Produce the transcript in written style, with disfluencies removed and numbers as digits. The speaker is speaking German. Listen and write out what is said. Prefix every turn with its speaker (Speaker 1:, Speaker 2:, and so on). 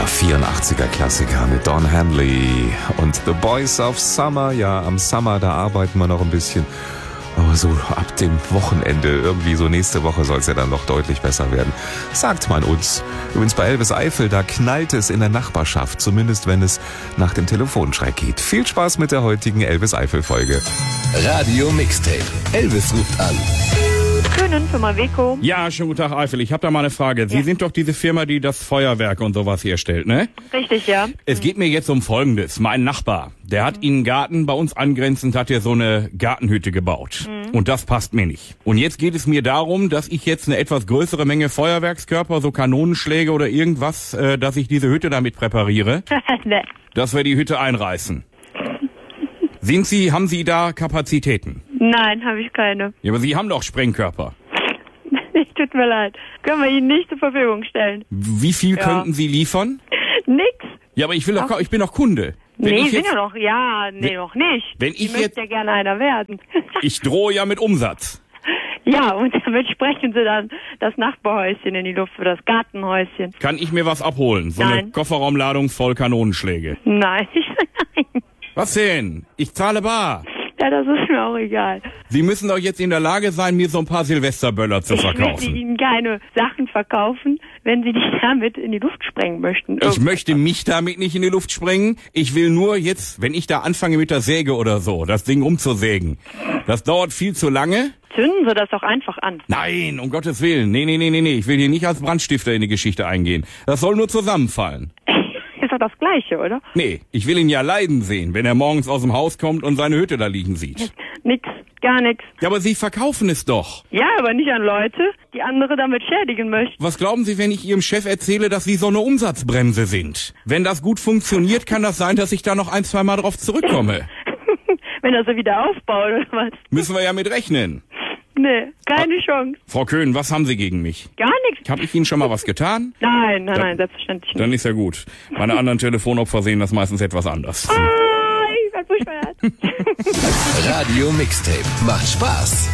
Speaker 1: 84er-Klassiker mit Don Henley und The Boys of Summer. Ja, am Summer, da arbeiten wir noch ein bisschen. Aber so ab dem Wochenende, irgendwie so nächste Woche soll es ja dann noch deutlich besser werden. Sagt man uns. Übrigens bei Elvis Eifel, da knallt es in der Nachbarschaft, zumindest wenn es nach dem Telefonschreck geht. Viel Spaß mit der heutigen Elvis Eifel-Folge.
Speaker 2: Radio Mixtape. Elvis ruft an.
Speaker 3: Schönen Firma Weco.
Speaker 4: Ja, schönen guten Tag, Eifel. Ich habe da mal eine Frage. Sie sind doch diese Firma, die das Feuerwerk und sowas herstellt, ne?
Speaker 3: Richtig, ja.
Speaker 4: Es geht mir jetzt um Folgendes. Mein Nachbar, der hat in einen Garten, bei uns angrenzend, hat er so eine Gartenhütte gebaut. Und das passt mir nicht. Und jetzt geht es mir darum, dass ich jetzt eine etwas größere Menge Feuerwerkskörper, so Kanonenschläge oder irgendwas, dass ich diese Hütte damit präpariere,
Speaker 3: Ne.
Speaker 4: dass wir die Hütte einreißen. Haben Sie da Kapazitäten?
Speaker 3: Nein, habe ich keine.
Speaker 4: Ja, aber Sie haben doch Sprengkörper.
Speaker 3: Tut mir leid. Können wir Ihnen nicht zur Verfügung stellen.
Speaker 4: Wie viel könnten Sie liefern?
Speaker 3: Nix.
Speaker 4: Ja, aber ich bin doch Kunde.
Speaker 3: Nee, sind ja noch, noch nicht.
Speaker 4: Wenn ich
Speaker 3: möchte
Speaker 4: jetzt,
Speaker 3: ja gerne einer werden.
Speaker 4: ich drohe ja mit Umsatz.
Speaker 3: Ja, und damit sprechen Sie dann das Nachbarhäuschen in die Luft für das Gartenhäuschen.
Speaker 4: Kann ich mir was abholen? So eine
Speaker 3: Nein.
Speaker 4: Kofferraumladung voll Kanonenschläge.
Speaker 3: Nein, nein.
Speaker 4: Was denn? Ich zahle bar.
Speaker 3: Ja, das ist mir auch egal.
Speaker 4: Sie müssen doch jetzt in der Lage sein, mir so ein paar Silvesterböller zu
Speaker 3: Ich möchte
Speaker 4: verkaufen.
Speaker 3: Ihnen keine Sachen verkaufen, wenn Sie dich damit in die Luft sprengen möchten.
Speaker 4: Ich möchte mich damit nicht in die Luft sprengen. Ich will nur jetzt, wenn ich da anfange mit der Säge oder so, das Ding umzusägen. Das dauert viel zu lange.
Speaker 3: Zünden Sie das doch einfach an.
Speaker 4: Nein, um Gottes Willen. Nee. Ich will hier nicht als Brandstifter in die Geschichte eingehen. Das soll nur zusammenfallen.
Speaker 3: Ist doch das Gleiche, oder?
Speaker 4: Nee, ich will ihn ja leiden sehen, wenn er morgens aus dem Haus kommt und seine Hütte da liegen sieht.
Speaker 3: Nix, gar nix.
Speaker 4: Ja, aber Sie verkaufen es doch.
Speaker 3: Ja, aber nicht an Leute, die andere damit schädigen möchten.
Speaker 4: Was glauben Sie, wenn ich Ihrem Chef erzähle, dass Sie so eine Umsatzbremse sind? Wenn das gut funktioniert, kann das sein, dass ich da noch 1-2 Mal drauf zurückkomme.
Speaker 3: Wenn er sie wieder aufbaut, oder was?
Speaker 4: Müssen wir ja mit rechnen.
Speaker 3: Nee, keine Chance.
Speaker 4: Frau Köhn, was haben Sie gegen mich?
Speaker 3: Gar nichts.
Speaker 4: Hab ich Ihnen schon mal was getan?
Speaker 3: Nein, selbstverständlich nicht.
Speaker 4: Dann ist ja gut. Meine anderen Telefonopfer sehen das meistens etwas anders.
Speaker 3: Ich werd bescheuert.
Speaker 2: Radio Mixtape. Macht Spaß.